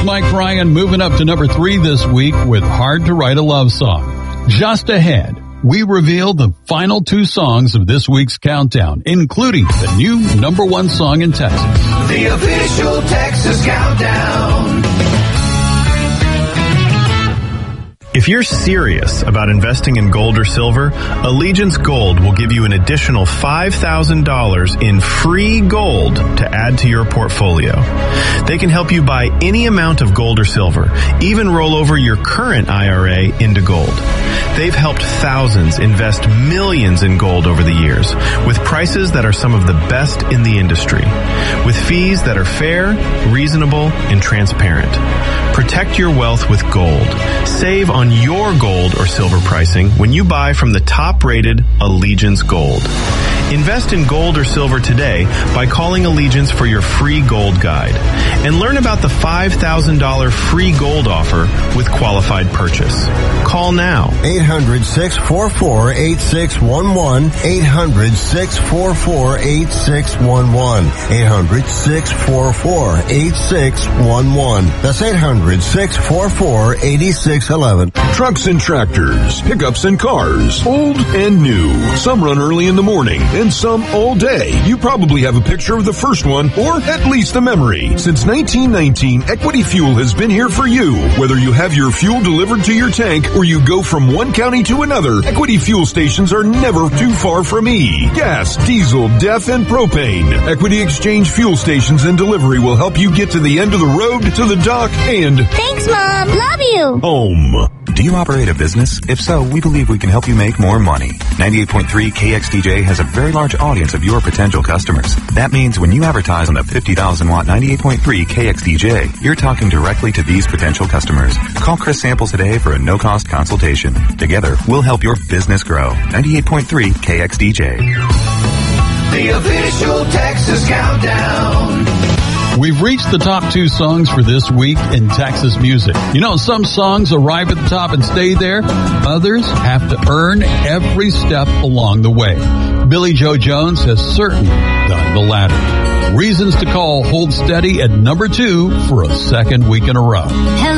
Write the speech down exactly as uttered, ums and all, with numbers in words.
Mike Ryan moving up to number three this week with Hard to Write a Love Song. Just ahead, we reveal the final two songs of this week's countdown, including the new number one song in Texas. The official Texas Countdown. If you're serious about investing in gold or silver, Allegiance Gold will give you an additional five thousand dollars in free gold to add to your portfolio. They can help you buy any amount of gold or silver, even roll over your current I R A into gold. They've helped thousands invest millions in gold over the years, with prices that are some of the best in the industry, with fees that are fair, reasonable, and transparent. Protect your wealth with gold. Save on your gold or silver pricing when you buy from the top-rated Allegiance Gold. Invest in gold or silver today by calling Allegiance for your free gold guide. And learn about the five thousand dollars free gold offer with qualified purchase. Call now. eight hundred, six four four, eight six one one. eight hundred, six four four, eight six one one. eight hundred, six four four, eight six one one. That's eight hundred, six four four, eight six one one. Trucks and tractors, pickups and cars, old and new. Some run early in the morning and some all day. You probably have a picture of the first one, or at least a memory. Since nineteen nineteen, Equity Fuel has been here for you. Whether you have your fuel delivered to your tank or you go from one county to another, Equity Fuel stations are never too far from E. Gas, diesel, D E F, and propane. Equity Exchange Fuel stations and delivery will help you get to the end of the road, to the dock, and thanks, Mom. Love you. home. Do you operate a business? If so, we believe we can help you make more money. ninety-eight point three K X D J has a very large audience of your potential customers. That means when you advertise on the fifty thousand watt ninety-eight point three K X D J, you're talking directly to these potential customers. Call Chris Sample today for a no-cost consultation. Together, we'll help your business grow. ninety-eight point three K X D J. The official Texas Countdown. We've reached the top two songs for this week in Texas music. You know, some songs arrive at the top and stay there. Others have to earn every step along the way. Billy Joe Jones has certainly done the latter. Reasons to Call Hold Steady at number two for a second week in a row. Hello.